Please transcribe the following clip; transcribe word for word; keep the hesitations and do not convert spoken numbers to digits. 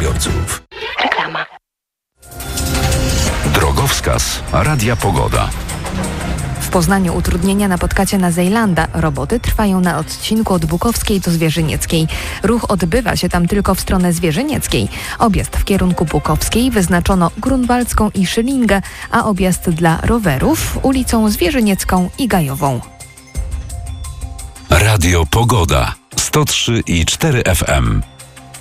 odbiorców. Reklama. Drogowskaz Radia Pogoda. W Poznaniu utrudnienia napotkacie na Zejlanda. Roboty trwają na odcinku od Bukowskiej do Zwierzynieckiej. Ruch odbywa się tam tylko w stronę Zwierzynieckiej. Objazd w kierunku Bukowskiej wyznaczono Grunwaldzką i Szylingę, a objazd dla rowerów ulicą Zwierzyniecką i Gajową. Radio Pogoda sto trzy i cztery F M.